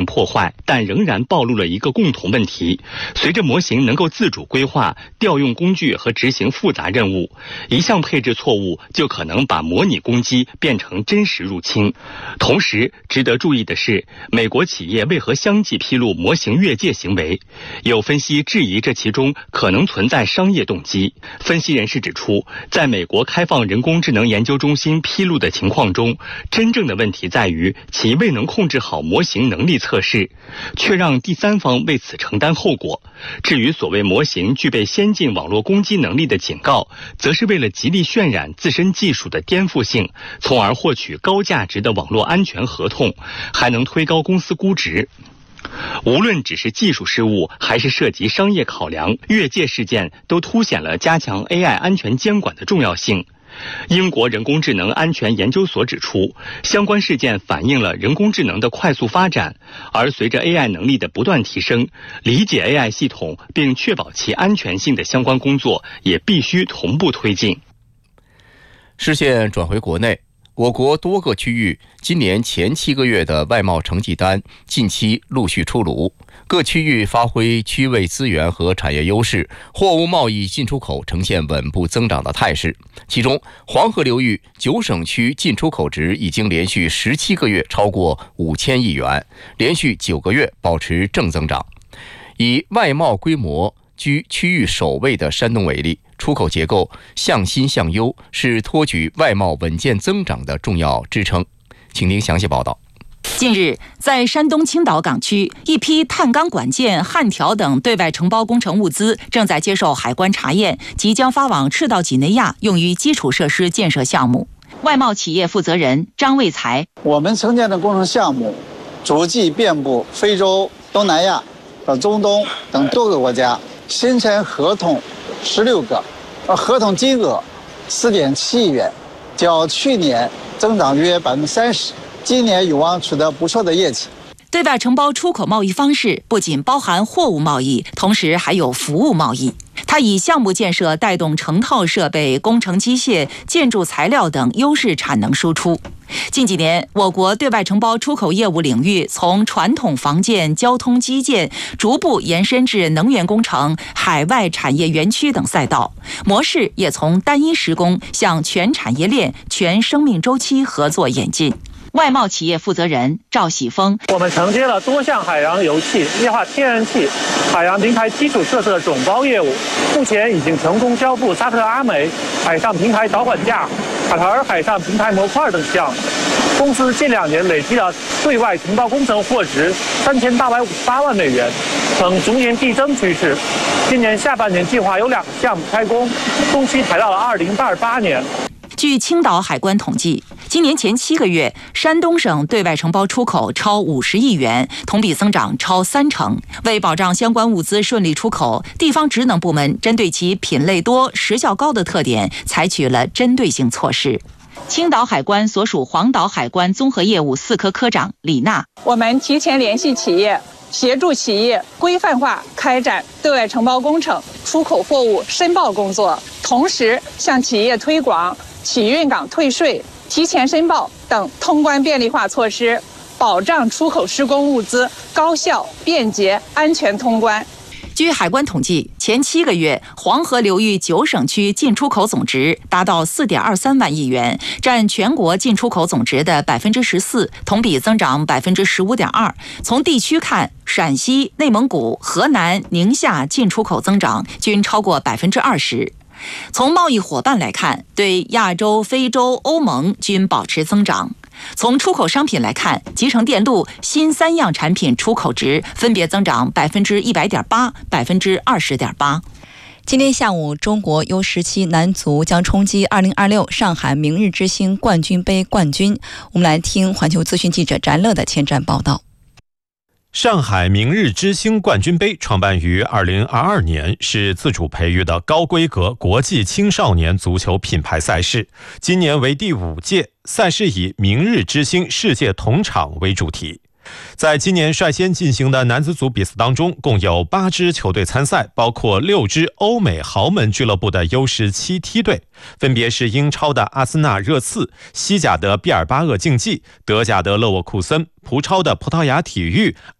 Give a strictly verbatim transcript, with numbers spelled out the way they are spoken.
破坏，但仍然暴露了一个共同问题：随着模型能够自主规划、调用工具和执行复杂任务，一项配置错误就可能把模拟攻击变成真实入侵。同时，值得注意的是，美国企业为何相继披露模型越界行为？有分析质疑这其中可能存在商业动机。分析人士指出，在美国开放人工智能研究中心披露的情况中，真正的问题在于其未能控制好模型能力测试，却让第三方为此承担后果。至于所谓模型具备先进网络攻击能力的警告，则是为了极力渲染自身技术的颠覆性，从而获取高价值的网络安全合同，还能推高公司估值。无论只是技术失误，还是涉及商业考量，越界事件都凸显了加强 A I 安全监管的重要性。英国人工智能安全研究所指出，相关事件反映了人工智能的快速发展，而随着 A I 能力的不断提升，理解 A I 系统并确保其安全性的相关工作也必须同步推进。 视线转回国内，我国多个区域今年前七个月的外贸成绩单近期陆续出炉，各区域发挥区位资源和产业优势，货物贸易进出口呈现稳步增长的态势。其中，黄河流域九省区进出口值已经连续十七个月超过五千亿元，连续九个月保持正增长。以外贸规模居区域首位的山东为例，出口结构向新向优，是托举外贸稳健增长的重要支撑。请听详细报道。 近日，在山东青岛港区，一批碳钢管件、焊条等对外承包工程物资正在接受海关查验，即将发往赤道几内亚，用于基础设施建设项目。外贸企业负责人张卫才： 我们承建的工程项目足迹遍布非洲、东南亚和中东等多个国家，新签合同十六个，而合同金额四点七亿元，较去年增长约百分之三十。今年有望取得不错的业绩。 对外承包出口贸易方式不仅包含货物贸易，同时还有服务贸易。它以项目建设带动成套设备、工程机械、建筑材料等优势产能输出。近几年，我国对外承包出口业务领域从传统房建、交通基建逐步延伸至能源工程、海外产业园区等赛道，模式也从单一施工向全产业链、全生命周期合作演进。外贸企业负责人赵喜峰： 我们承接了多项海洋油气、液化天然气、海洋平台基础设施的总包业务，目前已经成功交付沙特阿美海上平台导管架、卡塔尔海上平台模块等项目。公司近两年累计的对外承包工程货值三千八百五十八万美元，呈逐年递增趋势。今年下半年计划有两个项目开工，工期排到了二零二八年。 据青岛海关统计，今年前七个月，山东省对外承包出口超五十亿元，同比增长超三成。为保障相关物资顺利出口，地方职能部门针对其品类多、时效高的特点，采取了针对性措施。青岛海关所属黄岛海关综合业务四科科长李娜： 我们提前联系企业，协助企业规范化开展对外承包工程、出口货物申报工作，同时向企业推广企运港退税、提前申报等通关便利化措施，保障出口施工物资高效、便捷、安全通关。 据海关统计，前七个月黄河流域九省区进出口总值达到 四点二三万亿元，占全国进出口总值的百分之十四，同比增长百分之十五点二。从地区看，陕西、内蒙古、河南、宁夏进出口增长均超过百分之二十。从贸易伙伴来看，对亚洲、非洲、欧盟均保持增长。从出口商品来看，集成电路、新三样产品出口值分别增长百分之一百点八、百分之二十点八。 今天下午，中国 U 十七 男足将冲击二零二六上海明日之星冠军杯冠军。我们来听环球资讯记者翟乐的前瞻报道。 上海明日之星冠军杯创办于二零二二年，是自主培育的高规格国际青少年足球品牌赛事，今年为第五届，赛事以明日之星世界同场为主题。在今年率先进行的男子组比赛当中，共有八支球队参赛，包括六支欧美豪门俱乐部的 U 十七 梯队，分别是英超的阿森纳热刺、西甲的毕尔巴鄂竞技、德甲的勒沃库森、葡超的葡萄牙体育、